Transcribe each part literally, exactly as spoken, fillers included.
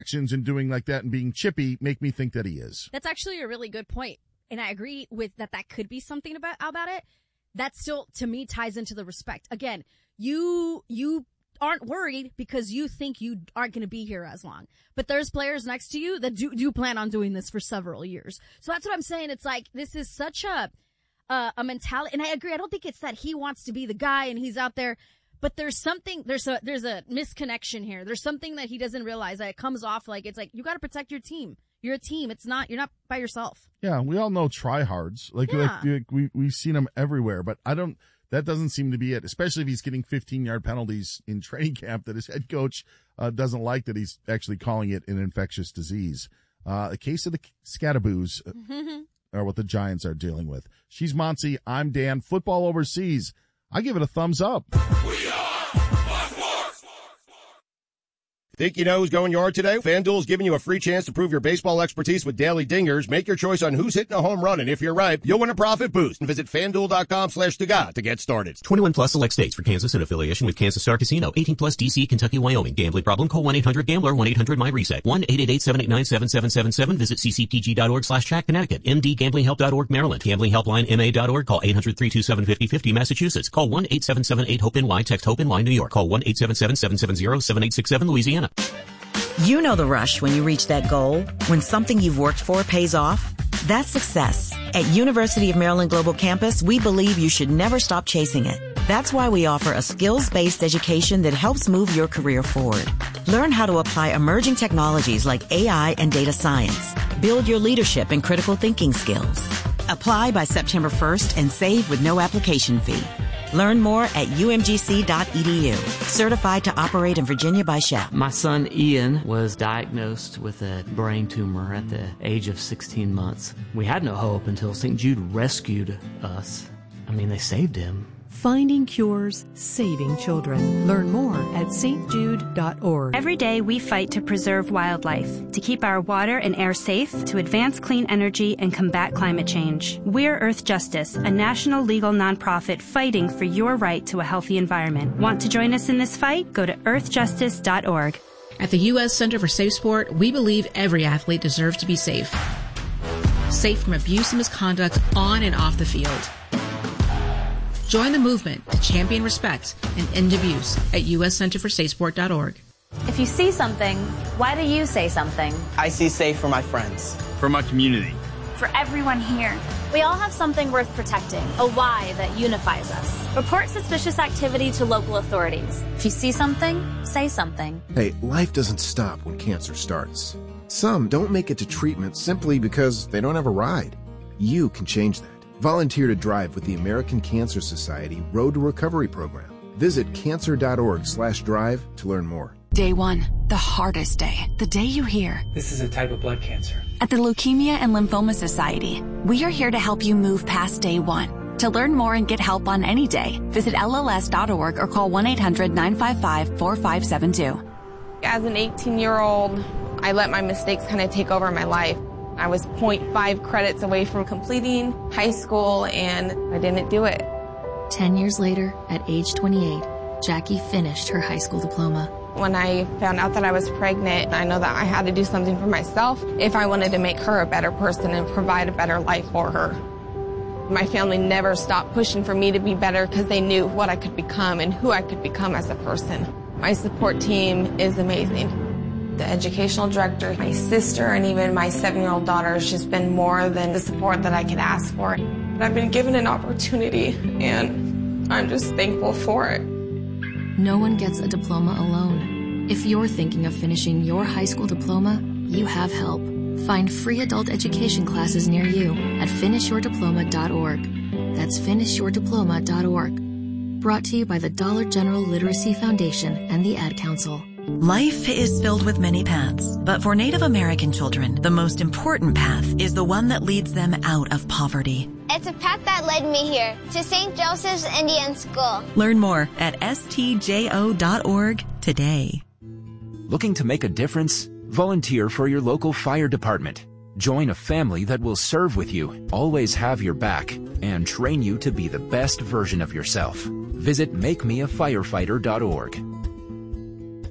actions and doing like that and being chippy make me think that he is. That's actually a really good point. And I agree with that that could be something about, about it. That still, to me, ties into the respect. Again, you, you aren't worried because you think you aren't going to be here as long. But there's players next to you that do, do plan on doing this for several years. So that's what I'm saying. It's like, this is such a, uh, a mentality. And I agree. I don't think it's that he wants to be the guy and he's out there. But there's something, there's a, there's a misconnection here. There's something that he doesn't realize that it comes off like, it's like, you got to protect your team. You're a team. It's not, you're not by yourself. Yeah. We all know tryhards. Like, Yeah. like we, we've seen them everywhere, but I don't, that doesn't seem to be it, especially if he's getting fifteen yard penalties in training camp that his head coach uh, doesn't like that he's actually calling it an infectious disease. Uh, a case of the scataboos are what the Giants are dealing with. She's Monty. I'm Dan. Football overseas. I give it a thumbs up. We are Fox Sports. Think you know who's going yard today? FanDuel's giving you a free chance to prove your baseball expertise with daily dingers. Make your choice on who's hitting a home run, and if you're right, you'll win a profit boost. And visit FanDuel.com slash Taga to get started. twenty-one plus select states for Kansas in affiliation with Kansas Star Casino. eighteen plus D C, Kentucky, Wyoming. Gambling problem? Call one eight hundred gambler, one eight hundred my reset. one eight eight eight, seven eight nine, seven seven seven seven. Visit ccpg.org slash track Connecticut. M D Gambling Help dot org Maryland. Gambling Helpline M A dot org. Call eight hundred, three two seven, five oh five oh Massachusetts. Call one eight seven seven eight, HOPE-N Y. Text HOPE-N-Y New York. Call one eight seven seven, seven seven zero, seven eight six seven Louisiana. You know the rush when you reach that goal, when something you've worked for pays off. That's success. At University of Maryland Global Campus, we believe you should never stop chasing it. That's why we offer a skills-based education that helps move your career forward. Learn how to apply emerging technologies like A I and data science. Build your leadership and critical thinking skills. Apply by September first and save with no application fee. Learn more at U M G C dot E D U. Certified to operate in Virginia by Shell. My son Ian was diagnosed with a brain tumor at the age of sixteen months. We had no hope until Saint Jude rescued us. I mean, they saved him. Finding cures, saving children. Learn more at s t jude dot org. Every day we fight to preserve wildlife, to keep our water and air safe, to advance clean energy and combat climate change. We're Earth Justice, a national legal nonprofit fighting for your right to a healthy environment. Want to join us in this fight? Go to earth justice dot org. At the U S Center for Safe Sport, we believe every athlete deserves to be safe. Safe from abuse and misconduct on and off the field. Join the movement to champion respect and end abuse at u s center for safe sport dot org. If you see something, why do you say something? I see safe for my friends. For my community. For everyone here. We all have something worth protecting, a why that unifies us. Report suspicious activity to local authorities. If you see something, say something. Hey, life doesn't stop when cancer starts. Some don't make it to treatment simply because they don't have a ride. You can change that. Volunteer to drive with the American Cancer Society Road to Recovery program. Visit cancer.org slash drive to learn more. Day one, the hardest day. The day you hear, this is a type of blood cancer. At the Leukemia and Lymphoma Society, we are here to help you move past day one. To learn more and get help on any day, visit L L S dot org or call one eight hundred, nine five five, four five seven two. As an eighteen-year-old, I let my mistakes kind of take over my life. I was zero point five credits away from completing high school, and I didn't do it. Ten years later, at age twenty-eight, Jackie finished her high school diploma. When I found out that I was pregnant, I know that I had to do something for myself if I wanted to make her a better person and provide a better life for her. My family never stopped pushing for me to be better because they knew what I could become and who I could become as a person. My support team is amazing. The educational director, my sister, and even my seven-year-old daughter has just been more than the support that I could ask for. I've been given an opportunity, and I'm just thankful for it. No one gets a diploma alone. If you're thinking of finishing your high school diploma, you have help. Find free adult education classes near you at finish your diploma dot org. That's finish your diploma dot org. Brought to you by the Dollar General Literacy Foundation and the Ad Council. Life is filled with many paths, but for Native American children, the most important path is the one that leads them out of poverty. It's a path that led me here, to Saint Joseph's Indian School. Learn more at s t j o dot org today. Looking to make a difference? Volunteer for your local fire department. Join a family that will serve with you, always have your back, and train you to be the best version of yourself. Visit make me a firefighter dot org.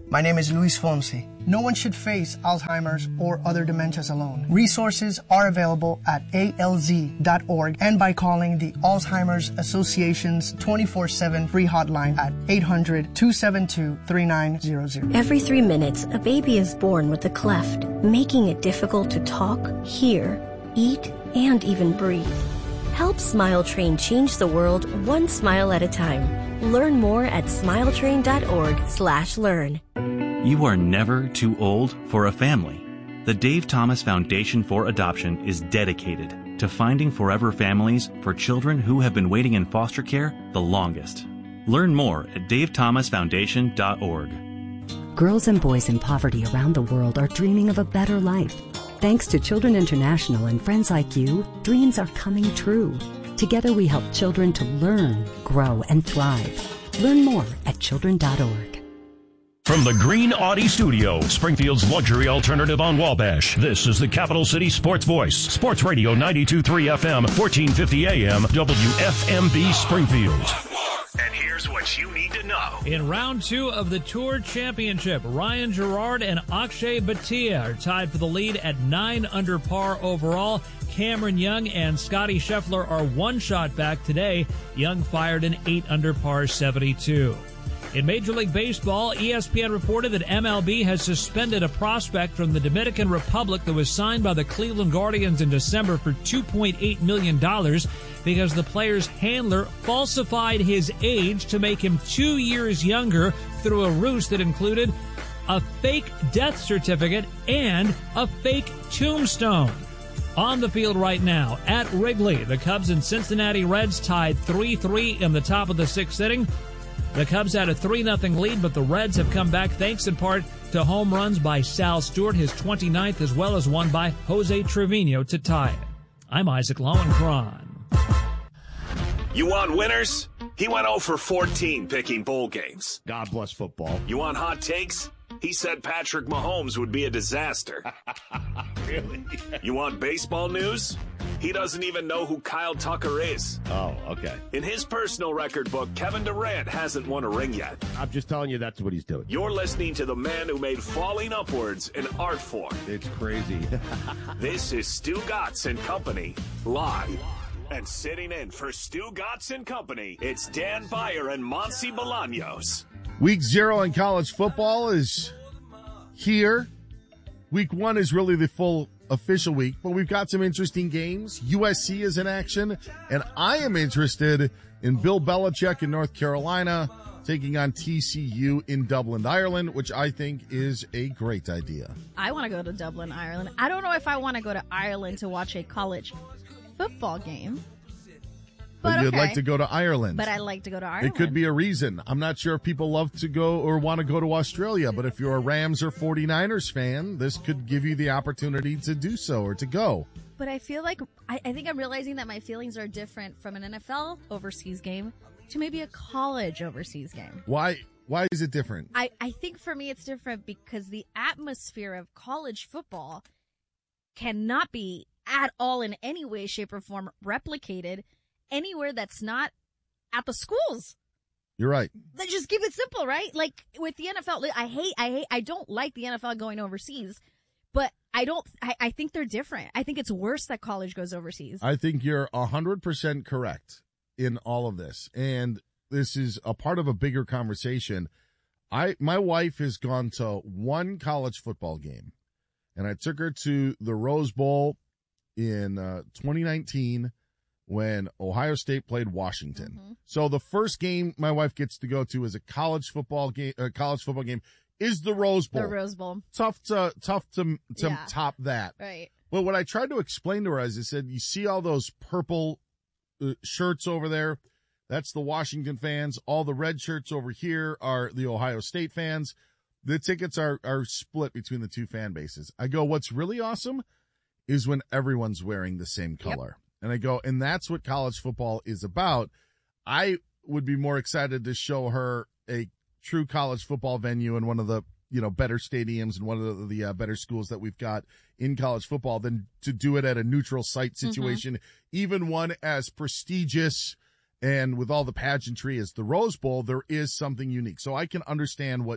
My name is Luis Fonsi. No one should face Alzheimer's or other dementias alone. Resources are available at A L Z dot org and by calling the Alzheimer's Association's twenty-four seven free hotline at eight hundred, two seven two, three nine zero zero. Every three minutes, a baby is born with a cleft, making it difficult to talk, hear, eat, and even breathe. Help Smile Train change the world one smile at a time. Learn more at smiletrain.org slash learn. You are never too old for a family. The Dave Thomas Foundation for Adoption is dedicated to finding forever families for children who have been waiting in foster care the longest. Learn more at dave thomas foundation dot org. Girls and boys in poverty around the world are dreaming of a better life. Thanks to Children International and friends like you, dreams are coming true. Together we help children to learn, grow, and thrive. Learn more at children dot org. From the Green Audi Studio, Springfield's luxury alternative on Wabash, this is the Capital City Sports Voice. Sports Radio ninety-two point three F M, fourteen fifty A M, W F M B Springfield. And here's what you need to know. In round two of the Tour Championship, Ryan Gerard and Akshay Bhatia are tied for the lead at nine under par overall. Cameron Young and Scotty Scheffler are one shot back today. Young fired an eight under par seventy-two. In Major League Baseball, E S P N reported that M L B has suspended a prospect from the Dominican Republic that was signed by the Cleveland Guardians in December for two point eight million dollars because the player's handler falsified his age to make him two years younger through a ruse that included a fake death certificate and a fake tombstone. On the field right now, at Wrigley, the Cubs and Cincinnati Reds tied three three in the top of the sixth inning. The Cubs had a three nothing lead, but the Reds have come back thanks in part to home runs by Sal Stewart, his twenty-ninth, as well as one by Jose Trevino to tie it. I'm Isaac Lowenkron. You want winners? He went oh for fourteen picking bowl games. God bless football. You want hot takes? He said Patrick Mahomes would be a disaster. Really? You want baseball news? He doesn't even know who Kyle Tucker is. Oh, okay. In his personal record book, Kevin Durant hasn't won a ring yet. I'm just telling you that's what he's doing. You're listening to the man who made falling upwards an art form. It's crazy. This is Stu Gatz and Company, live. And sitting in for Stu Gatz and Company, it's Dan Beyer and Monty Bolaños. Week zero in college football is here. Week one is really the full official week, but we've got some interesting games. U S C is in action, and I am interested in Bill Belichick in North Carolina taking on T C U in Dublin, Ireland, which I think is a great idea. I want to go to Dublin, Ireland. I don't know if I want to go to Ireland to watch a college football game. But, But you'd okay. like to go to Ireland. But I like to go to Ireland. It could be a reason. I'm not sure if people love to go or want to go to Australia, but if you're a Rams or forty-niners fan, this could give you the opportunity to do so or to go. But I feel like, I, I think I'm realizing that my feelings are different from an N F L overseas game to maybe a college overseas game. Why Why is it different? I, I think for me it's different because the atmosphere of college football cannot be at all in any way, shape, or form replicated anywhere that's not at the schools. You're right. Let's just keep it simple, right? Like with the N F L, I hate, I hate, I don't like the N F L going overseas, but I don't, I, I think they're different. I think it's worse that college goes overseas. I think you're one hundred percent correct in all of this. And this is a part of a bigger conversation. I, my wife has gone to one college football game, and I took her to the Rose Bowl in uh, twenty nineteen. When Ohio State played Washington. Mm-hmm. So the first game my wife gets to go to is a college football game, a college football game is the Rose Bowl. The Rose Bowl. Tough to, tough to, to yeah. top that. Right. But what I tried to explain to her is I said, you see all those purple uh, shirts over there? That's the Washington fans. All the red shirts over here are the Ohio State fans. The tickets are, are split between the two fan bases. I go, what's really awesome is when everyone's wearing the same color. Yep. And I go, and that's what college football is about. I would be more excited to show her a true college football venue in one of the, you know, better stadiums and one of the, the uh, better schools that we've got in college football than to do it at a neutral site situation, mm-hmm. even one as prestigious and with all the pageantry as the Rose Bowl. There is something unique. So I can understand what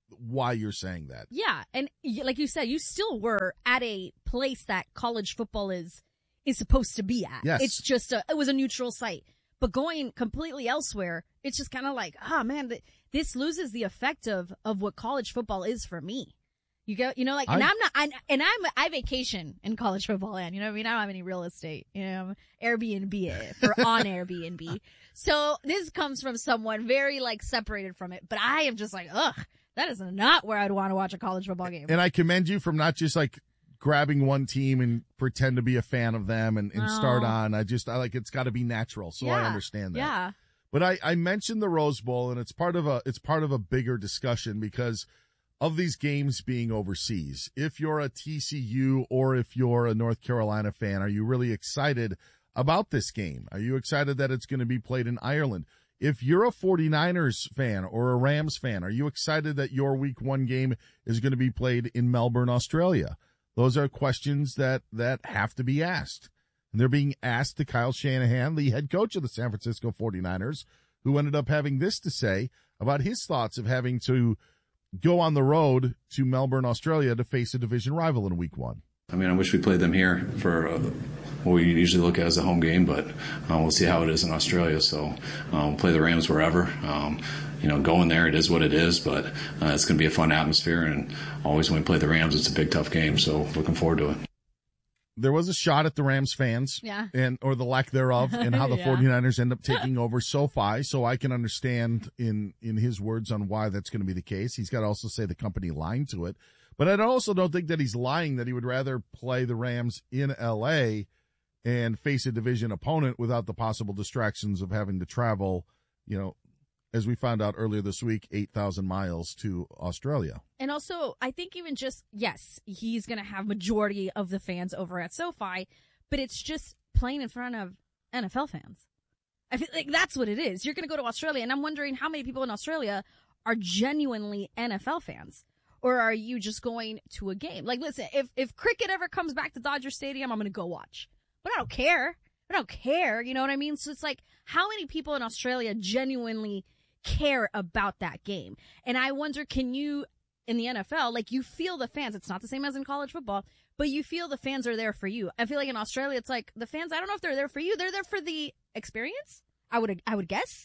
why you're saying that. Yeah, and y- like you said, you still were at a place that college football is is supposed to be at. Yes. It's just a, it was a neutral site. But going completely elsewhere, it's just kind of like, oh man, th- this loses the effect of, of what college football is for me. You go, you know, like, and I, I'm not, I, and I'm, I vacation in college football land, you know what I mean? I don't have any real estate, you know, Airbnb for on Airbnb. So this comes from someone very like separated from it, but I am just like, ugh, that is not where I'd want to watch a college football game. And I commend you from not just like grabbing one team and pretend to be a fan of them and, and No. start on. I just, I like, it's got to be natural. So I Yeah. understand that. Yeah. But I, I mentioned the Rose Bowl, and it's part of a, it's part of a bigger discussion because of these games being overseas. If you're a T C U or if you're a North Carolina fan, are you really excited about this game? Are you excited that it's going to be played in Ireland? If you're a 49ers fan or a Rams fan, are you excited that your week one game is going to be played in Melbourne, Australia? Those are questions that, that have to be asked. And they're being asked to Kyle Shanahan, the head coach of the San Francisco 49ers, who ended up having this to say about his thoughts of having to go on the road to Melbourne, Australia to face a division rival in week one. I mean, I wish we played them here for uh, what we usually look at as a home game, but uh, we'll see how it is in Australia. So uh, we'll play the Rams wherever. Um, you know, going there, it is what it is, but uh, it's going to be a fun atmosphere. And always when we play the Rams, it's a big, tough game. So looking forward to it. There was a shot at the Rams fans, Yeah. and or the lack thereof, and how the Yeah. 49ers end up taking over SoFi. So I can understand in in his words on why that's going to be the case. He's got to also say the company lying to it, but I also don't think that he's lying that he would rather play the Rams in L A and face a division opponent without the possible distractions of having to travel, you know, as we found out earlier this week, eight thousand miles to Australia. And also, I think even just, yes, he's going to have majority of the fans over at SoFi, but it's just playing in front of N F L fans. I feel like that's what it is. You're going to go to Australia, and I'm wondering how many people in Australia are genuinely N F L fans. Or are you just going to a game? Like, listen, if, if cricket ever comes back to Dodger Stadium, I'm going to go watch. But I don't care. I don't care. You know what I mean? So it's like, how many people in Australia genuinely care about that game? And I wonder, can you, in the N F L, like, you feel the fans. It's not the same as in college football, but you feel the fans are there for you. I feel like in Australia, it's like the fans, I don't know if they're there for you. They're there for the experience. I would, I would guess.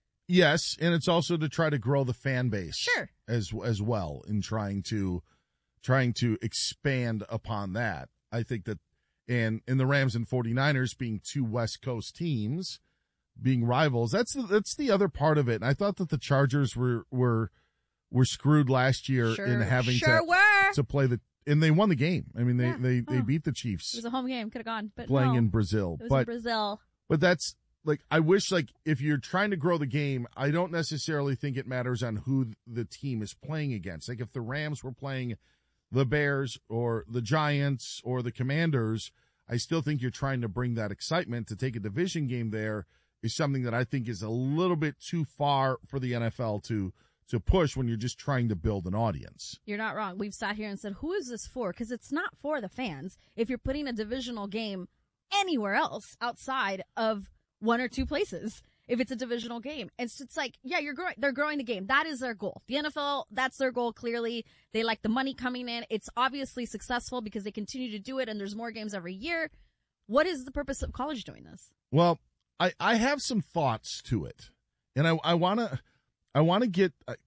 Yes, and it's also to try to grow the fan base, Sure. as as well in trying to trying to expand upon that. I think that, and in the Rams and 49ers being two West Coast teams, being rivals, that's the, that's the other part of it. And I thought that the Chargers were were were screwed last year Sure, in having sure to were. to play the, and they won the game. I mean, they Yeah. they, they Oh. beat the Chiefs It was a home game. Could have gone, but playing no. in Brazil, It was but in Brazil. But that's like, I wish, like, if you're trying to grow the game, I don't necessarily think it matters on who the team is playing against. Like, if the Rams were playing the Bears or the Giants or the Commanders, I still think you're trying to bring that excitement. To take a division game there is something that I think is a little bit too far for the N F L to to push when you're just trying to build an audience. You're not wrong. We've sat here and said, who is this for? Because it's not for the fans. If you're putting a divisional game anywhere else outside of one or two places, if it's a divisional game. And so it's like, yeah, you're growing, they're growing the game. That is their goal. The N F L, that's their goal. Clearly, they like the money coming in. It's obviously successful because they continue to do it, and there's more games every year. What is the purpose of college doing this? Well, I, I have some thoughts to it, and I, I want to, I want to get, I,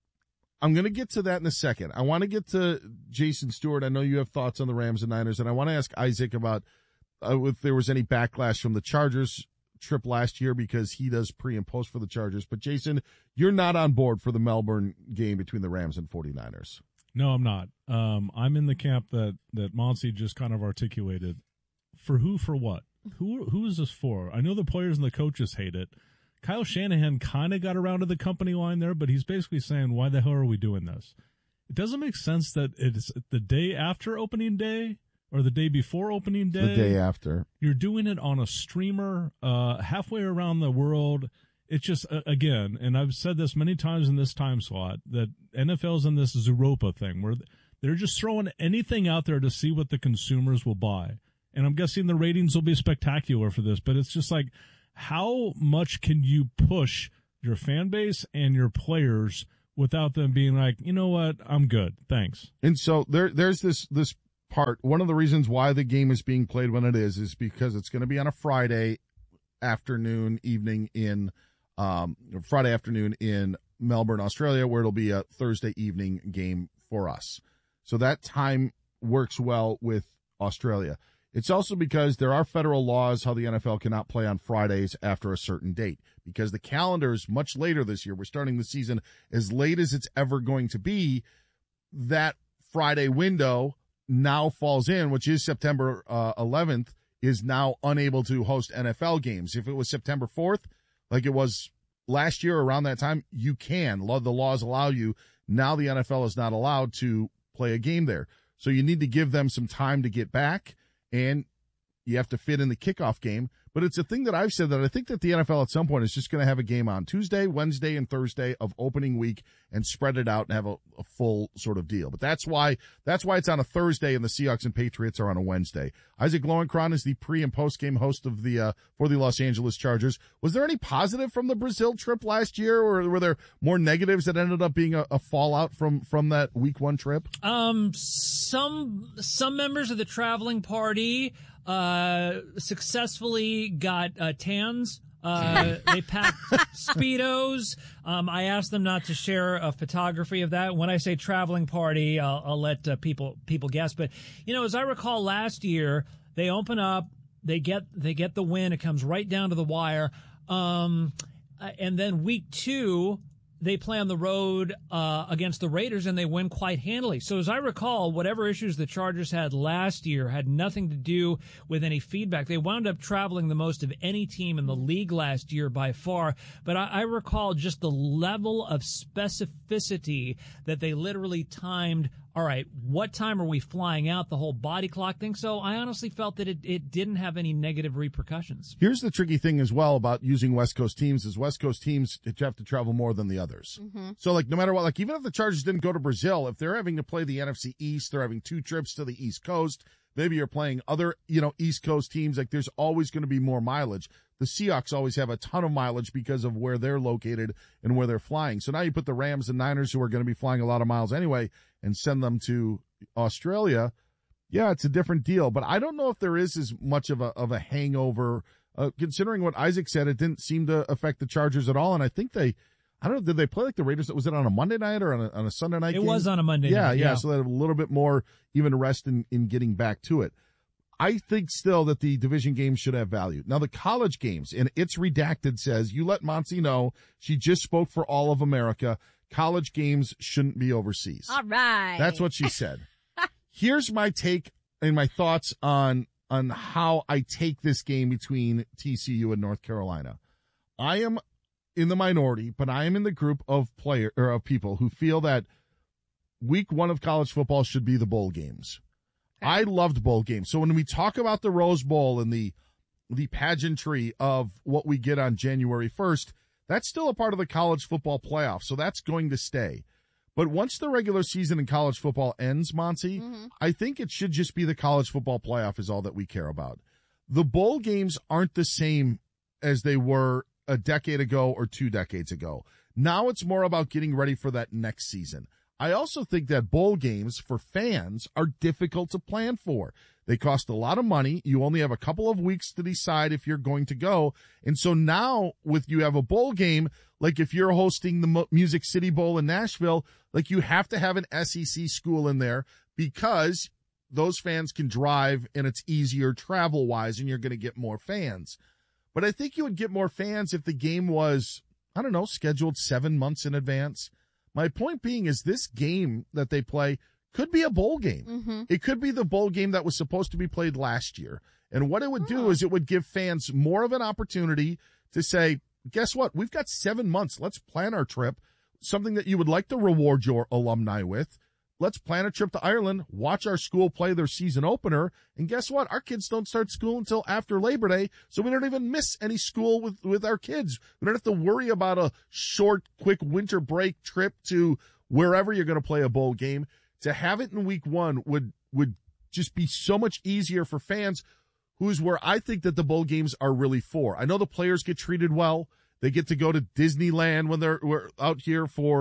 I'm going to get to that in a second. I want to get to Jason Stewart. I know you have thoughts on the Rams and Niners, and I want to ask Isaac about uh, if there was any backlash from the Chargers trip last year, because he does pre and post for the Chargers. But Jason, you're not on board for the Melbourne game between the Rams and 49ers. No, I'm not. Um, I'm in the camp that, that Monty just kind of articulated. For who, for what? Who Who is this for? I know the players and the coaches hate it. Kyle Shanahan kind of got around to the company line there, but he's basically saying, why the hell are we doing this? It doesn't make sense that it's the day after opening day or the day before opening day. The day after. You're doing it on a streamer uh, halfway around the world. It's just, uh, again, and I've said this many times in this time slot, that N F L's in this Zooropa thing where they're just throwing anything out there to see what the consumers will buy. And I'm guessing the ratings will be spectacular for this, but it's just like, how much can you push your fan base and your players without them being like, you know what, I'm good, thanks. And so there, there's this this part. One of the reasons why the game is being played when it is is because it's going to be on a Friday afternoon, evening in um, Friday afternoon in Melbourne, Australia, where it'll be a Thursday evening game for us. So that time works well with Australia. It's also because there are federal laws how the N F L cannot play on Fridays after a certain date, because the calendar is much later this year. We're starting the season as late as it's ever going to be. That Friday window now falls in, which is September uh, eleventh, is now unable to host N F L games. If it was September fourth, like it was last year around that time, you can. The laws allow you. Now the N F L is not allowed to play a game there. So you need to give them some time to get back, and you have to fit in the kickoff game. But it's a thing that I've said that I think that the N F L at some point is just going to have a game on Tuesday, Wednesday, and Thursday of opening week and spread it out and have a, a full sort of deal. But that's why that's why it's on a Thursday and the Seahawks and Patriots are on a Wednesday. Isaac Lowenkron is the pre- and post-game host of the uh, for the Los Angeles Chargers. Was there any positive from the Brazil trip last year, or were there more negatives that ended up being a, a fallout from, from that week one trip? Um, some some members of the traveling party uh successfully got uh, tans. Uh, they packed Speedos. Um, I asked them not to share a photography of that. When I say traveling party, I'll, I'll let uh, people people guess. But you know, as I recall, last year they open up, they get they get the win. It comes right down to the wire. Um, and then week two, they play on the road uh, against the Raiders, and they win quite handily. So as I recall, whatever issues the Chargers had last year had nothing to do with any feedback. They wound up traveling the most of any team in the league last year by far. But I, I recall just the level of specificity that they literally timed. All right, what time are we flying out? The whole body clock thing. So I honestly felt that it, it didn't have any negative repercussions. Here's the tricky thing as well about using West Coast teams is West Coast teams have to travel more than the others. Mm-hmm. So, like, no matter what, like, even if the Chargers didn't go to Brazil, if they're having to play the N F C East, they're having two trips to the East Coast. Maybe you're playing other, you know, East Coast teams. Like, there's always going to be more mileage. The Seahawks always have a ton of mileage because of where they're located and where they're flying. So now you put the Rams and Niners, who are going to be flying a lot of miles anyway, and send them to Australia. Yeah, it's a different deal. But I don't know if there is as much of a of a hangover. Uh, considering what Isaac said, it didn't seem to affect the Chargers at all. And I think they, I don't know, did they play like the Raiders? Was it on a Monday night or on a, on a Sunday night It game? was on a Monday yeah, night. Yeah, Yeah, so they had a little bit more even rest in, in getting back to it. I think still that the division games should have value. Now, the college games, and it's redacted, says, you let Monty know, she just spoke for all of America. College games shouldn't be overseas. All right. That's what she said. Here's my take and my thoughts on on how I take this game between T C U and North Carolina. I am in the minority, but I am in the group of player or of people who feel that week one of college football should be the bowl games. I loved bowl games. So when we talk about the Rose Bowl and the the pageantry of what we get on January first, that's still a part of the college football playoff. So that's going to stay. But once the regular season in college football ends, Monty, mm-hmm. I think it should just be the college football playoff is all that we care about. The bowl games aren't the same as they were a decade ago or two decades ago. Now it's more about getting ready for that next season. I also think that bowl games for fans are difficult to plan for. They cost a lot of money. You only have a couple of weeks to decide if you're going to go. And so now with you have a bowl game, like if you're hosting the Music City Bowl in Nashville, like you have to have an S E C school in there because those fans can drive and it's easier travel wise and you're going to get more fans. But I think you would get more fans if the game was, I don't know, scheduled seven months in advance. My point being is this game that they play could be a bowl game. Mm-hmm. It could be the bowl game that was supposed to be played last year. And what it would do is it would give fans more of an opportunity to say, guess what? We've got seven months. Let's plan our trip, something that you would like to reward your alumni with. Let's plan a trip to Ireland, watch our school play their season opener, and guess what? Our kids don't start school until after Labor Day, so we don't even miss any school with, with our kids. We don't have to worry about a short, quick winter break trip to wherever you're going to play a bowl game. To have it in week one would would just be so much easier for fans, who's where I think that the bowl games are really for. I know the players get treated well. They get to go to Disneyland when they're we're out here for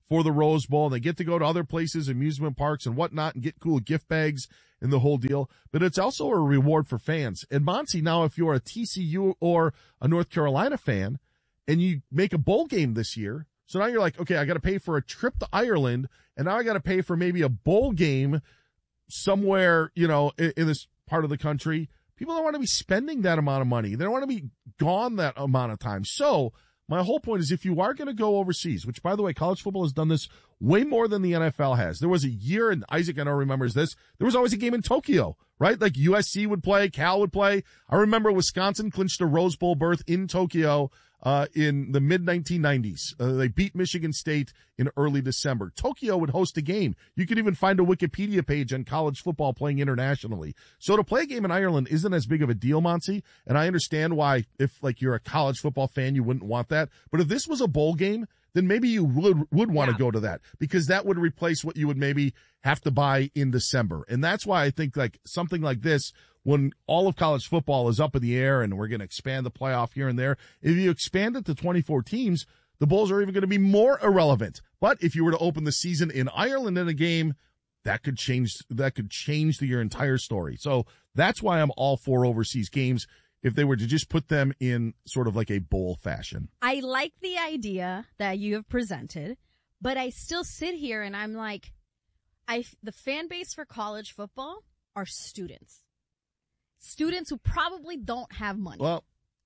for the Rose Bowl. They get to go to other places, amusement parks and whatnot, and get cool gift bags and the whole deal. But it's also a reward for fans. And Monty, now if you're a T C U or a North Carolina fan and you make a bowl game this year, so now you're like, okay, I got to pay for a trip to Ireland, and now I got to pay for maybe a bowl game somewhere, you know, in, in this part of the country. People don't want to be spending that amount of money. They don't want to be gone that amount of time. So my whole point is, if you are going to go overseas, which, by the way, college football has done this way more than the N F L has. There was a year, and Isaac, I know, remembers this, there was always a game in Tokyo, right? Like U S C would play, Cal would play. I remember Wisconsin clinched a Rose Bowl berth in Tokyo uh in the mid nineteen nineties. Uh, they beat Michigan State in early December. Tokyo would host a game. You could even find a Wikipedia page on college football playing internationally. So to play a game in Ireland isn't as big of a deal, Monty, and I understand why, if like you're a college football fan, you wouldn't want that. But if this was a bowl game, then maybe you would would want to yeah. go to that, because that would replace what you would maybe have to buy in December. And that's why I think like something like this, when all of college football is up in the air and we're going to expand the playoff here and there, if you expand it to twenty-four teams, the bowls are even going to be more irrelevant. But if you were to open the season in Ireland in a game, that could change, that could change the, your entire story. So that's why I'm all for overseas games, if they were to just put them in sort of like a bowl fashion. I like the idea that you have presented, but I still sit here and I'm like, I, the fan base for college football are students. Students who probably don't have money. Well,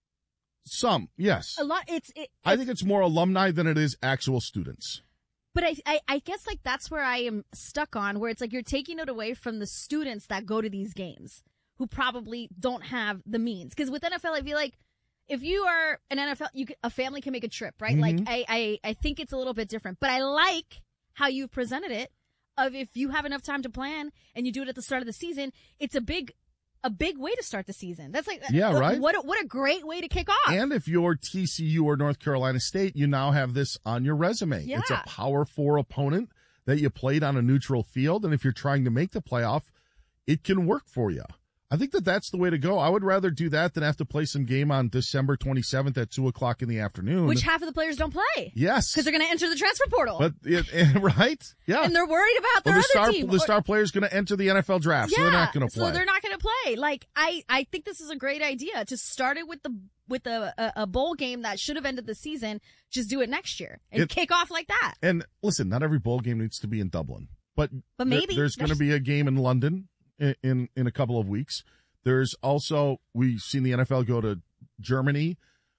some, yes. A lot. It's. It, I it's, think it's more alumni than it is actual students. But I, I, I guess like that's where I am stuck on, where it's like you're taking it away from the students that go to these games, who probably don't have the means. Because with N F L, I feel like if you are an N F L, you can, a family can make a trip, right? Mm-hmm. Like I, I, I think it's a little bit different. But I like how you've presented it. Of if you have enough time to plan and you do it at the start of the season, it's a big. A big way to start the season. That's like, yeah, uh, right? What a, what a great way to kick off. And if you're T C U or North Carolina State, you now have this on your resume. Yeah. It's a Power Four opponent that you played on a neutral field. And if you're trying to make the playoff, it can work for you. I think that that's the way to go. I would rather do that than have to play some game on December twenty-seventh at two o'clock in the afternoon. Which half of the players don't play. Yes. Because they're going to enter the transfer portal. But it, it, Right? Yeah. And they're worried about their well, the other star, team. The star player's going to enter the N F L draft, yeah, so they're not going to play. So they're not going to play. Like, I, I think this is a great idea. To start it with the with a, a, a bowl game that should have ended the season, just do it next year. And it, kick off like that. And listen, not every bowl game needs to be in Dublin. But, but maybe th- there's going to be a game in London in, in, in a couple of weeks. There's also, we've seen the N F L go to Germany,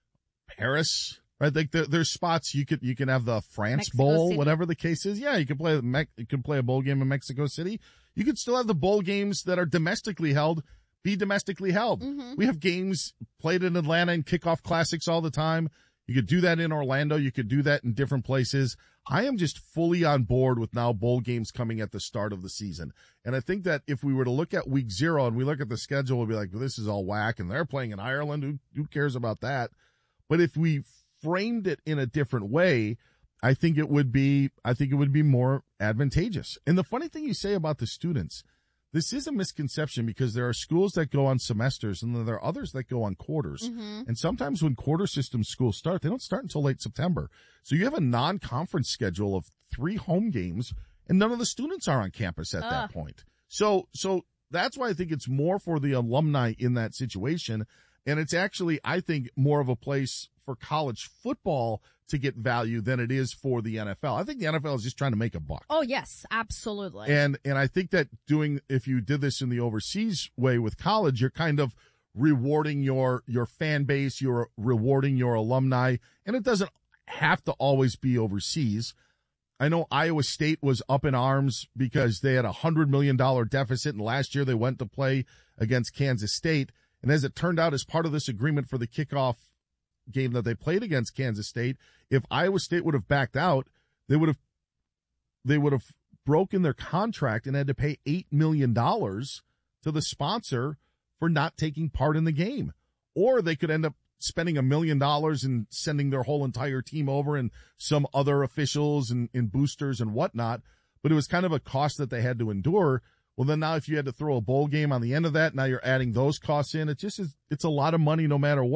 Paris, right? Like there, there's spots you could, you can have the France Mexico Bowl, City. whatever the case is. Yeah, you can play, you can play a bowl game in Mexico City. You could still have the bowl games that are domestically held be domestically held. Mm-hmm. We have games played in Atlanta and kickoff classics all the time. You could do that in Orlando. You could do that in different places. I am just fully on board with now bowl games coming at the start of the season. And I think that if we were to look at week zero and we look at the schedule, we'll be like, well, this is all whack and they're playing in Ireland. Who, who cares about that? But if we framed it in a different way, I think it would be, I think it would be more advantageous. And the funny thing you say about the students, this is a misconception because there are schools that go on semesters and then there are others that go on quarters. Mm-hmm. And sometimes when quarter system schools start, they don't start until late September. So you have a non-conference schedule of three home games and none of the students are on campus at uh. that point. So, so that's why I think it's more for the alumni in that situation. And it's actually, I think, more of a place for college football to get value than it is for the N F L. I think the N F L is just trying to make a buck. Oh, yes, absolutely. And and I think that doing, if you did this in the overseas way with college, you're kind of rewarding your, your fan base, you're rewarding your alumni, and it doesn't have to always be overseas. I know Iowa State was up in arms because they had a one hundred million dollars deficit, and last year they went to play against Kansas State. And as it turned out, as part of this agreement for the kickoff game that they played against Kansas State, if Iowa State would have backed out, they would have they would have broken their contract and had to pay eight million dollars to the sponsor for not taking part in the game. Or they could end up spending a million dollars and sending their whole entire team over and some other officials and, and boosters and whatnot. But it was kind of a cost that they had to endure. Well, then now if you had to throw a bowl game on the end of that, now you're adding those costs in. It just is, it's a lot of money no matter what.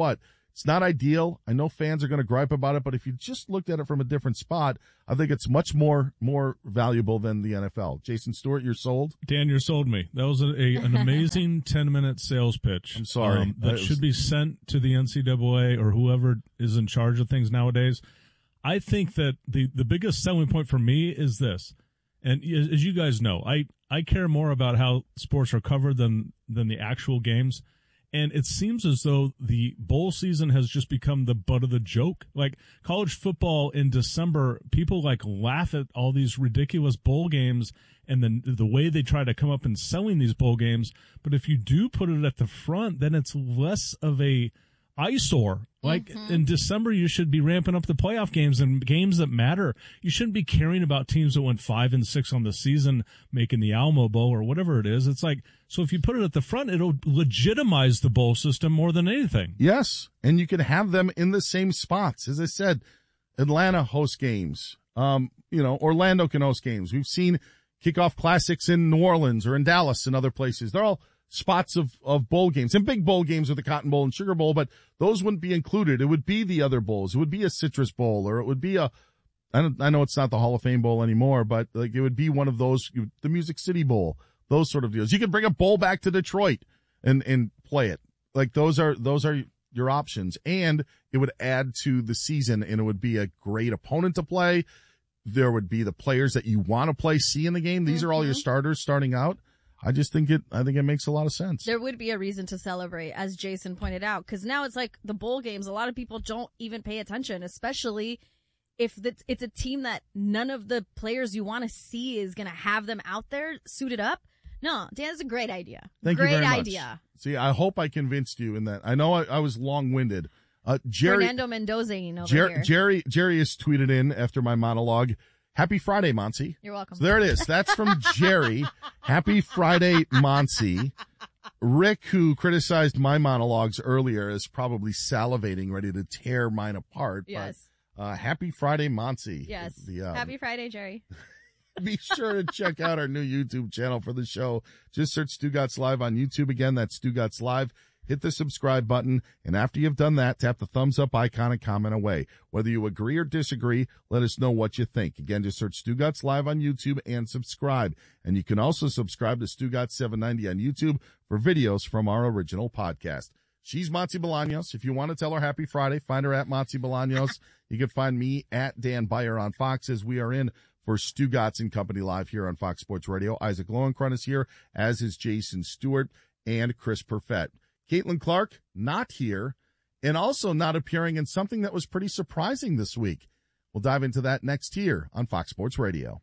It's not ideal. I know fans are going to gripe about it, but if you just looked at it from a different spot, I think it's much more more valuable than the N F L. Jason Stewart, you're sold? Dan, you're sold me. That was a, a, an amazing ten-minute sales pitch. I'm sorry. Um, that was... should be sent to the N C double A or whoever is in charge of things nowadays. I think that the, the biggest selling point for me is this. And as you guys know, I, I care more about how sports are covered than, than the actual games. And it seems as though the bowl season has just become the butt of the joke. Like college football in December, people like laugh at all these ridiculous bowl games and then the way they try to come up and selling these bowl games. But if you do put it at the front, then it's less of a eyesore. Like mm-hmm. in December, you should be ramping up the playoff games and games that matter. You shouldn't be caring about teams that went five and six on the season, making the Alamo Bowl or whatever it is. It's like, so if you put it at the front, it'll legitimize the bowl system more than anything. Yes. And you can have them in the same spots. As I said, Atlanta hosts games. Um, you know, Orlando can host games. We've seen kickoff classics in New Orleans or in Dallas and other places. They're all spots of, of bowl games and big bowl games with the Cotton Bowl and Sugar Bowl, but those wouldn't be included. It would be the other bowls. It would be a Citrus Bowl, or it would be a, I don't, I know it's not the Hall of Fame Bowl anymore, but like it would be one of those, the Music City Bowl, those sort of deals. You could bring a bowl back to Detroit and, and play it. Like those are, those are your options, and it would add to the season, and it would be a great opponent to play. There would be the players that you want to play, see in the game. These mm-hmm. are all your starters starting out. I just think it, I think it makes a lot of sense. There would be a reason to celebrate, as Jason pointed out, because now it's like the bowl games, a lot of people don't even pay attention, especially if it's a team that none of the players you want to see is going to have them out there suited up. No, Dan, that's a great idea. Thank great you very idea. Much. See, I hope I convinced you in that. I know I, I was long-winded. Uh, Jerry, Fernando Mendoza over Jer- here. Jerry, Jerry has tweeted in after my monologue. Happy Friday, Monty. You're welcome. So there it is. That's from Jerry. Happy Friday, Monty. Rick, who criticized my monologues earlier, is probably salivating, ready to tear mine apart. Yes. But, uh, happy Friday, Monty. Yes. The, um, happy Friday, Jerry. Be sure to check out our new YouTube channel for the show. Just search Stugotz Live on YouTube. Again, that's Stugotz Live. Hit the subscribe button, and after you've done that, tap the thumbs up icon and comment away. Whether you agree or disagree, let us know what you think. Again, just search Stugotz Live on YouTube and subscribe. And you can also subscribe to Stugotz seven ninety on YouTube for videos from our original podcast. She's Monty Bolaños. If you want to tell her happy Friday, find her at Monty Bolaños. You can find me at Dan Beyer on Fox, as we are in for Stugotz and Company Live here on Fox Sports Radio. Isaac Lowenkron is here, as is Jason Stewart and Chris Perfett. Caitlin Clark, not here, and also not appearing in something that was pretty surprising this week. We'll dive into that next here on Fox Sports Radio.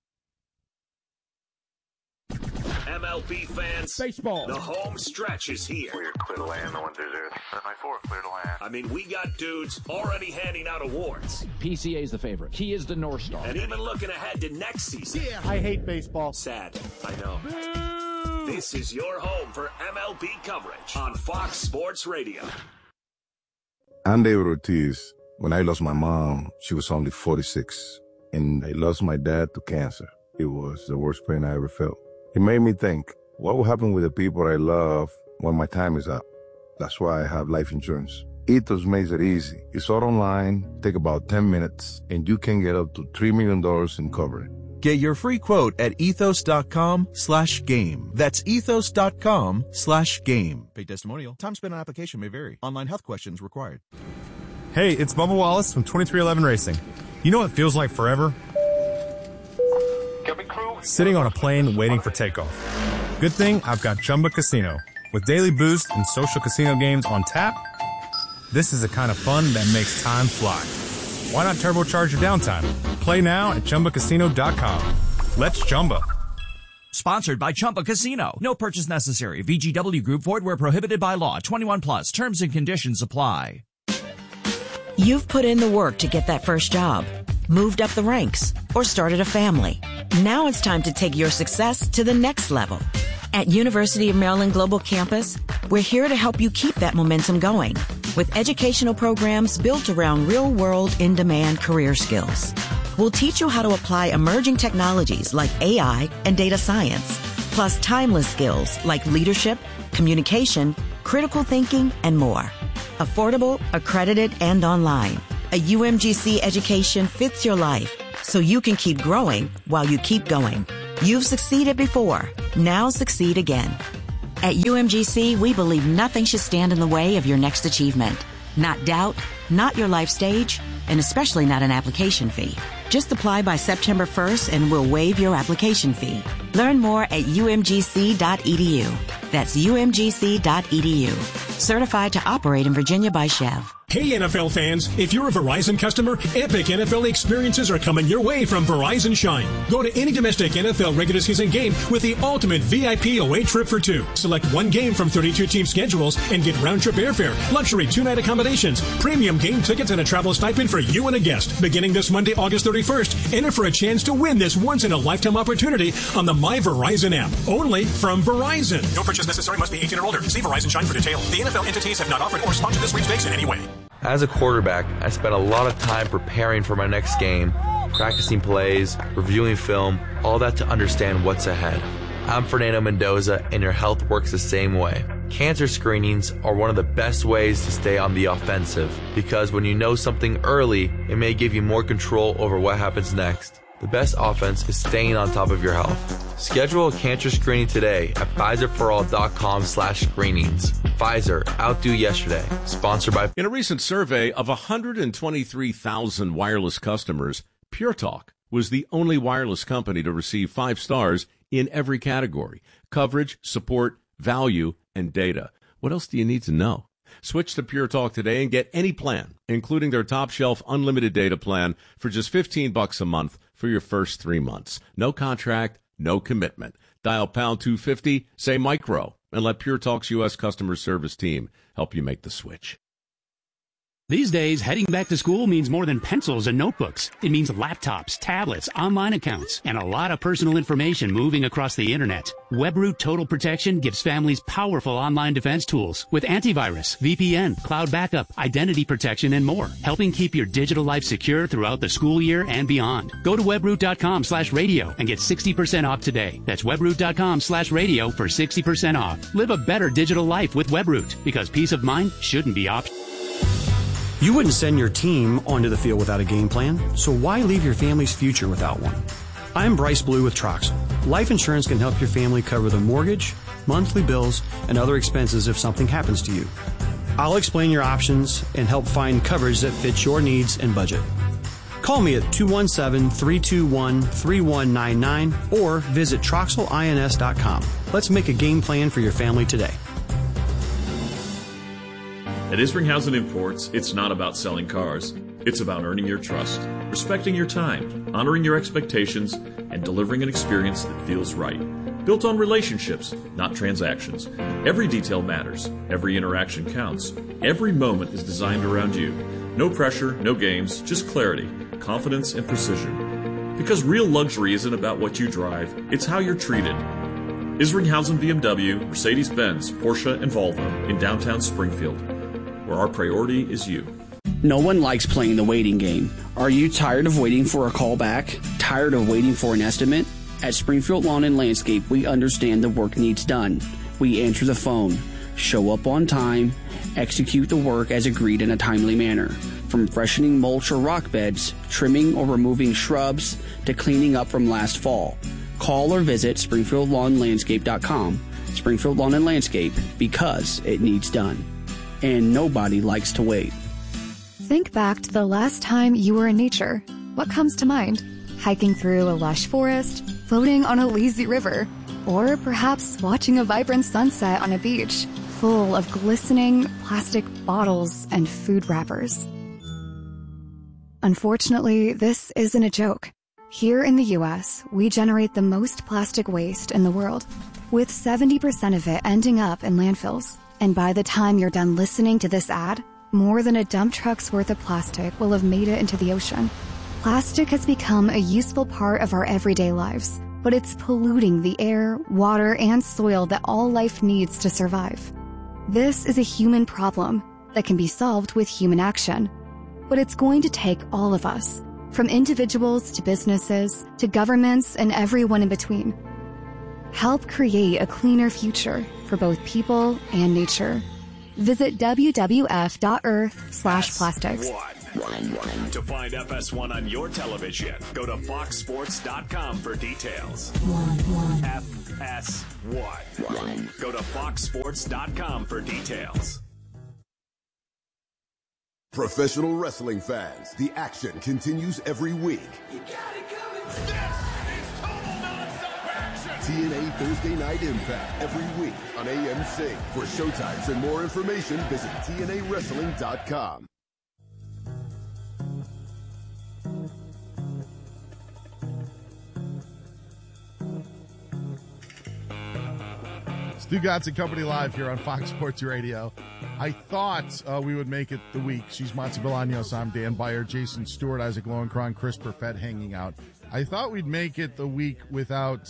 M L B fans, baseball. The home stretch is here. Clear, clear the land. No one through there. seven four, clear the land. I mean, we got dudes already handing out awards. P C A is the favorite. He is the North Star. And even looking ahead to next season. Yeah, I hate baseball. Sad, I know. Boo! This is your home for M L B coverage on Fox Sports Radio. I'm David Ortiz. When I lost my mom, she was only forty-six. And I lost my dad to cancer. It was the worst pain I ever felt. It made me think, what will happen with the people I love when my time is up? That's why I have life insurance. Ethos makes it easy. It's all online, take about ten minutes, and you can get up to three million dollars in coverage. Get your free quote at ethos.com slash game. That's ethos.com slash game. Paid testimonial. Time spent on application may vary. Online health questions required. Hey, it's Bubba Wallace from twenty-three eleven Racing. You know what feels like forever? Sitting on a plane waiting for takeoff. Good thing I've got Chumba Casino. With daily boost and social casino games on tap, this is the kind of fun that makes time fly. Why not turbocharge your downtime? Play now at Chumba Casino dot com. Let's Chumba. Sponsored by Chumba Casino. No purchase necessary. V G W Group. Void where prohibited by law. twenty-one plus. Terms and conditions apply. You've put in the work to get that first job, moved up the ranks, or started a family. Now it's time to take your success to the next level. At University of Maryland Global Campus, we're here to help you keep that momentum going with educational programs built around real-world, in-demand career skills. We'll teach you how to apply emerging technologies like A I and data science, plus timeless skills like leadership, communication, critical thinking, and more. Affordable, accredited, and online. A U M G C education fits your life, so you can keep growing while you keep going. You've succeeded before. Now succeed again. At U M G C, we believe nothing should stand in the way of your next achievement. Not doubt, not your life stage, and especially not an application fee. Just apply by September first and we'll waive your application fee. Learn more at U M G C dot E D U. That's U M G C dot E D U. Certified to operate in Virginia by Chev. Hey N F L fans, if you're a Verizon customer, epic N F L experiences are coming your way from Verizon Shine. Go to any domestic N F L regular season game with the ultimate V I P away trip for two. Select one game from thirty-two team schedules and get round-trip airfare, luxury two-night accommodations, premium game tickets, and a travel stipend for you and a guest. Beginning this Monday, August thirty-first, enter for a chance to win this once-in-a-lifetime opportunity on the My Verizon app. Only from Verizon. No purchase necessary. Must be eighteen or older. See Verizon Shine for detail. The N F L entities have not offered or sponsored this sweepstakes in any way. As a quarterback, I spent a lot of time preparing for my next game, practicing plays, reviewing film, all that to understand what's ahead. I'm Fernando Mendoza, and your health works the same way. Cancer screenings are one of the best ways to stay on the offensive, because when you know something early, it may give you more control over what happens next. The best offense is staying on top of your health. Schedule a cancer screening today at Pfizer for all dot com slash screenings. Pfizer, outdo yesterday. Sponsored by... In a recent survey of one hundred twenty-three thousand wireless customers, Pure Talk was the only wireless company to receive five stars in every category: coverage, support, value, and data. What else do you need to know? Switch to Pure Talk today and get any plan, including their top shelf unlimited data plan, for just fifteen bucks a month for your first three months. No contract, no commitment. Dial pound two fifty, say micro, and let Pure Talk's U S customer service team help you make the switch. These days, heading back to school means more than pencils and notebooks. It means laptops, tablets, online accounts, and a lot of personal information moving across the internet. WebRoot Total Protection gives families powerful online defense tools with antivirus, V P N, cloud backup, identity protection, and more, helping keep your digital life secure throughout the school year and beyond. Go to webroot.com slash radio and get sixty percent off today. That's webroot.com slash radio for sixty percent off. Live a better digital life with WebRoot, because peace of mind shouldn't be optional. You wouldn't send your team onto the field without a game plan, so why leave your family's future without one? I'm Bryce Blue with Troxel. Life insurance can help your family cover the mortgage, monthly bills, and other expenses if something happens to you. I'll explain your options and help find coverage that fits your needs and budget. Call me at two one seven, three two one, three one nine nine or visit Troxel Ins dot com. Let's make a game plan for your family today. At Isringhausen Imports, it's not about selling cars. It's about earning your trust, respecting your time, honoring your expectations, and delivering an experience that feels right. Built on relationships, not transactions. Every detail matters. Every interaction counts. Every moment is designed around you. No pressure, no games, just clarity, confidence, and precision. Because real luxury isn't about what you drive, it's how you're treated. Isringhausen B M W, Mercedes-Benz, Porsche, and Volvo in downtown Springfield, where our priority is you. No one likes playing the waiting game. Are you tired of waiting for a call back? Tired of waiting for an estimate? At Springfield Lawn and Landscape, we understand the work needs done. We answer the phone, show up on time, execute the work as agreed in a timely manner. From freshening mulch or rock beds, trimming or removing shrubs, to cleaning up from last fall. Call or visit springfield lawn landscape dot com. Springfield Lawn and Landscape, because it needs done. And nobody likes to wait. Think back to the last time you were in nature. What comes to mind? Hiking through a lush forest, floating on a lazy river, or perhaps watching a vibrant sunset on a beach full of glistening plastic bottles and food wrappers. Unfortunately, this isn't a joke. Here in the U S, we generate the most plastic waste in the world, with seventy percent of it ending up in landfills. And by the time you're done listening to this ad, more than a dump truck's worth of plastic will have made it into the ocean. Plastic has become a useful part of our everyday lives, but it's polluting the air, water, and soil that all life needs to survive. This is a human problem that can be solved with human action. But it's going to take all of us, from individuals to businesses to governments and everyone in between. Help create a cleaner future for both people and nature. Visit w w f dot earth slash plastics. One. To find F S one on your television, go to fox sports dot com for details. F S one. Go to fox sports dot com for details. Professional wrestling fans, the action continues every week. You got it coming. This is total non-stop action. T N A Thursday Night Impact every week on A M C. For showtimes and more information, visit T N A wrestling dot com. Stu Gatz and Company live here on Fox Sports Radio. I thought uh, we would make it the week. She's Monty Bolaños. I'm Dan Beyer, Jason Stewart, Isaac Lowenkron, Chris Perfett hanging out. I thought we'd make it the week without